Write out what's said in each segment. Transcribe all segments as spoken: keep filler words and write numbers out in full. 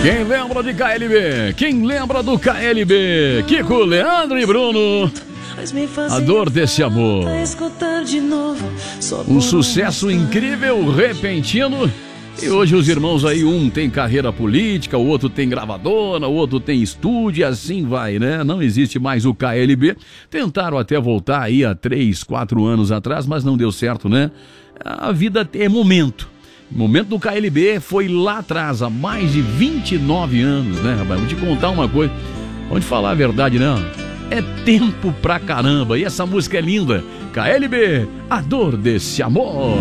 Quem lembra de K L B? Quem lembra do K L B? Kiko, Leandro e Bruno. A dor desse amor. Um sucesso incrível, repentino. E hoje os irmãos aí, um tem carreira política, o outro tem gravadora, o outro tem estúdio, e assim vai, né? Não existe mais o K L B. Tentaram até voltar aí há três, quatro anos atrás, mas não deu certo, né? A vida é momento. O momento do K L B foi lá atrás, há mais de vinte e nove anos, né, rapaz? Vou te contar uma coisa, vou te falar a verdade, não. É tempo pra caramba, e essa música é linda. K L B, a dor desse amor.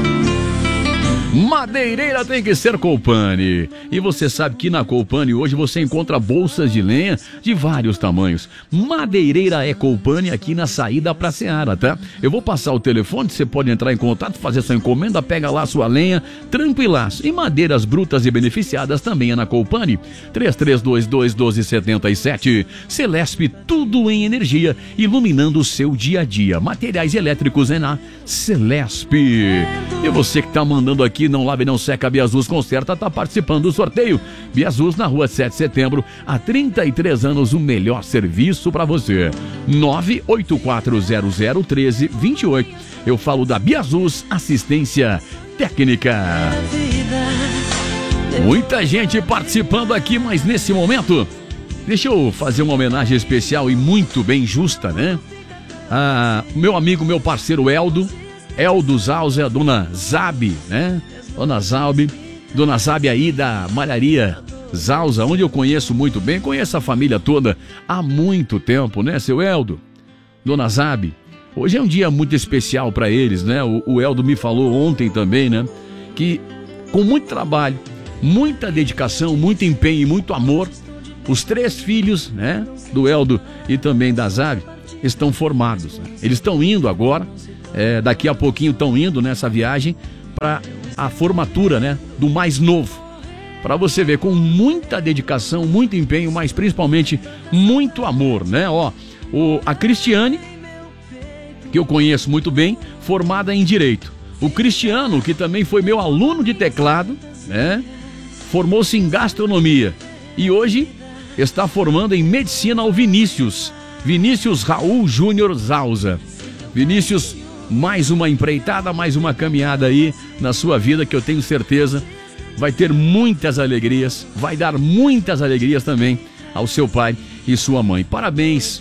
Madeireira tem que ser Colpane. E você sabe que na Colpane hoje você encontra bolsas de lenha de vários tamanhos. Madeireira é Colpane aqui na saída pra Seara, tá? Eu vou passar o telefone, você pode entrar em contato, fazer sua encomenda, pega lá sua lenha, tranquilaço. E madeiras brutas e beneficiadas também é na Colpane. três três dois dois, um dois sete sete. Celesp, tudo em energia, iluminando o seu dia a dia. Materiais elétricos é na Celesp. E você que tá mandando aqui, não lave, não seca, Biazus Conserta, tá participando do sorteio. Biazus na rua sete de setembro, há trinta e três anos, o melhor serviço para você. nove oito quatro zero zero um três dois oito. Eu falo da Biazus Assistência Técnica. Muita gente participando aqui, mas nesse momento, deixa eu fazer uma homenagem especial e muito bem justa, né? Ah, meu amigo, meu parceiro Eldo, Eldo Zauza, dona Zabi, né? Dona Zabi, dona Zabi aí da Malharia Zauza, onde eu conheço muito bem, conheço a família toda há muito tempo, né, seu Eldo? Dona Zabi, hoje é um dia muito especial para eles, né? O, o Eldo me falou ontem também, né? Que com muito trabalho, muita dedicação, muito empenho e muito amor, os três filhos, né, do Eldo e também da Zabi, estão formados, né? Eles estão indo agora, é, daqui a pouquinho estão indo nessa viagem para a formatura, né, do mais novo. Para você ver, com muita dedicação, muito empenho, mas principalmente muito amor, né? Ó, o, a Cristiane, que eu conheço muito bem, formada em Direito. O Cristiano, que também foi meu aluno de teclado, né, formou-se em Gastronomia. E hoje está formando em Medicina o Vinícius. Vinícius Raul Júnior Zauza. Vinícius, mais uma empreitada, mais uma caminhada aí na sua vida que eu tenho certeza vai ter muitas alegrias, vai dar muitas alegrias também ao seu pai e sua mãe. Parabéns,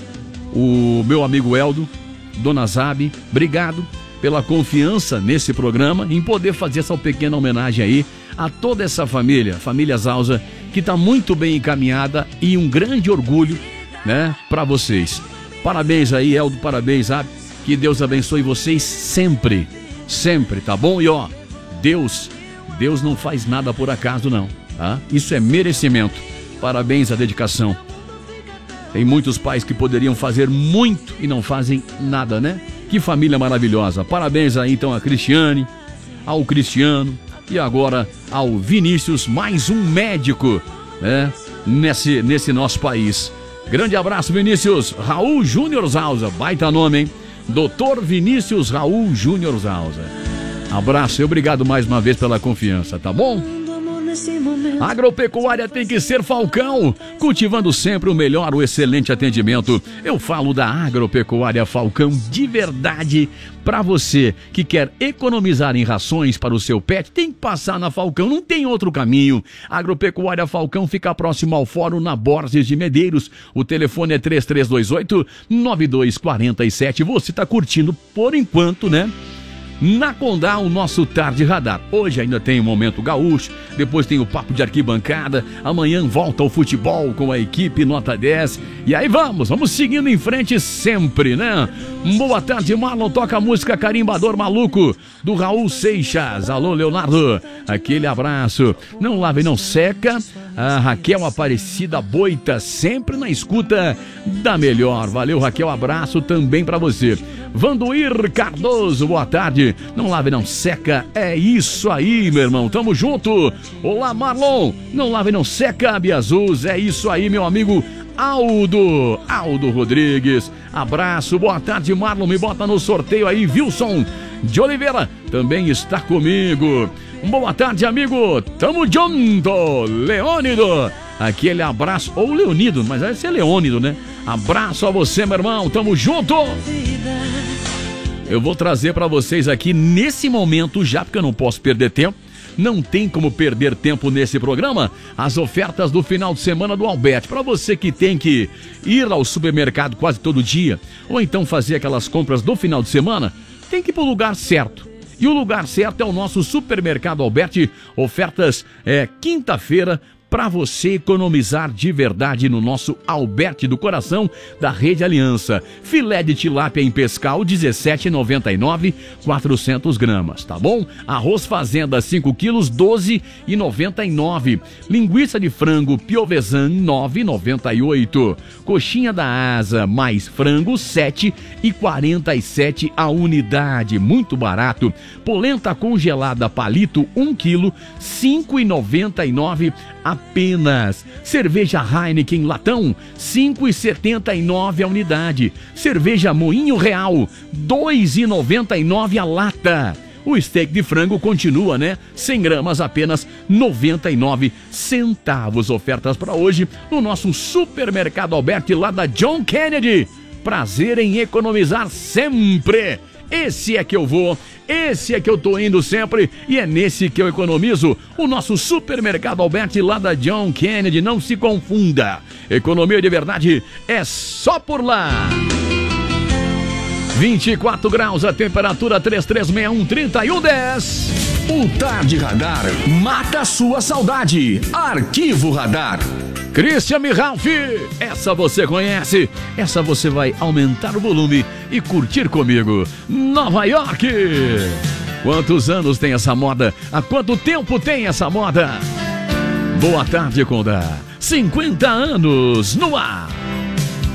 o meu amigo Eldo, dona Zabi, obrigado pela confiança nesse programa, em poder fazer essa pequena homenagem aí a toda essa família, família Zauza, que está muito bem encaminhada e um grande orgulho, né, para vocês. Parabéns aí, Eldo, parabéns, Zabi. Que Deus abençoe vocês sempre, sempre, tá bom? E ó, Deus, Deus não faz nada por acaso não, tá? Isso é merecimento. Parabéns à dedicação. Tem muitos pais que poderiam fazer muito e não fazem nada, né? Que família maravilhosa. Parabéns aí então a Cristiane, ao Cristiano e agora ao Vinícius, mais um médico, né, nesse, nesse nosso país. Grande abraço, Vinícius Raul Júnior Zauza, baita nome, hein? doutor Vinícius Raul Júnior Zauza. Abraço e obrigado mais uma vez pela confiança, tá bom? Agropecuária tem que ser Falcão, cultivando sempre o melhor, o excelente atendimento. Eu falo da Agropecuária Falcão de verdade. Para você que quer economizar em rações para o seu pet, tem que passar na Falcão, não tem outro caminho. Agropecuária Falcão fica próximo ao Fórum na Borges de Medeiros. O telefone é três três dois oito, nove dois quatro sete. Você está curtindo por enquanto, né? Na Condá, o nosso Tarde Radar. Hoje ainda tem o Momento Gaúcho, depois tem o Papo de Arquibancada, amanhã volta ao futebol com a equipe Nota dez. E aí vamos, vamos seguindo em frente sempre, né? Boa tarde, Marlon, toca a música Carimbador Maluco, do Raul Seixas. Alô, Leonardo, aquele abraço. Não lave, não seca. A Raquel Aparecida Boita, sempre na escuta da melhor. Valeu, Raquel, abraço também pra você. Vanduir Cardoso, boa tarde. Não lave, não seca. É isso aí, meu irmão. Tamo junto. Olá, Marlon. Não lave, não seca, Biazus. É isso aí, meu amigo Aldo. Aldo Rodrigues. Abraço. Boa tarde, Marlon. Me bota no sorteio aí, Wilson de Oliveira. Também está comigo. Boa tarde, amigo. Tamo junto, Leônido. Aquele abraço, ou Leonido, mas vai ser Leônido, né? Abraço a você, meu irmão. Tamo junto. Eu vou trazer pra vocês aqui nesse momento, já porque eu não posso perder tempo. Não tem como perder tempo nesse programa. As ofertas do final de semana do Alberti. Para você que tem que ir ao supermercado quase todo dia, ou então fazer aquelas compras do final de semana, tem que ir para o lugar certo. E o lugar certo é o nosso Supermercado Alberti. Ofertas é quinta-feira, para você economizar de verdade no nosso Alberti do coração da Rede Aliança. Filé de tilápia em pescal, dezessete reais e noventa e nove centavos, quatrocentas gramas, tá bom? Arroz Fazenda, cinco quilos, doze reais e noventa e nove centavos. Linguiça de frango Piovesan, nove reais e noventa e oito centavos. Coxinha da Asa mais frango, sete reais e quarenta e sete centavos a unidade, muito barato. Polenta congelada Palito, um quilo, cinco reais e noventa e nove centavos apenas. Cerveja Heineken latão, cinco reais e setenta e nove centavos a unidade. Cerveja Moinho Real, dois reais e noventa e nove centavos a lata. O steak de frango continua, né? cem gramas, apenas noventa e nove centavos. Ofertas para hoje no nosso Supermercado Alberti, lá da John Kennedy. Prazer em economizar sempre. Esse é que eu vou, esse é que eu tô indo sempre e é nesse que eu economizo. O nosso Supermercado Alberti, lá da John Kennedy, não se confunda. Economia de verdade é só por lá. vinte e quatro graus a temperatura, três três seis um, três um um zero. O Tarde Radar mata a sua saudade. Arquivo Radar. Christian Ralph, essa você conhece, essa você vai aumentar o volume e curtir comigo. Nova York. Quantos anos tem essa moda? Há quanto tempo tem essa moda? Boa tarde, Conda. cinquenta anos no ar.